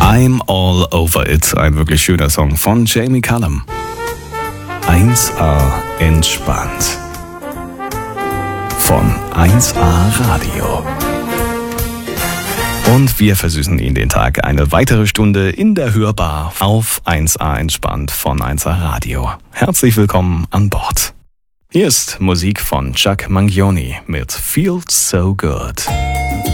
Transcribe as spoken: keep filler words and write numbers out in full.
I'm All Over It, ein wirklich schöner Song von Jamie Cullum. eins A entspannt. Von eins A Radio. Und wir versüßen Ihnen den Tag eine weitere Stunde in der Hörbar auf eins A entspannt von eins A Radio. Herzlich willkommen an Bord. Hier ist Musik von Chuck Mangione mit Feels So Good.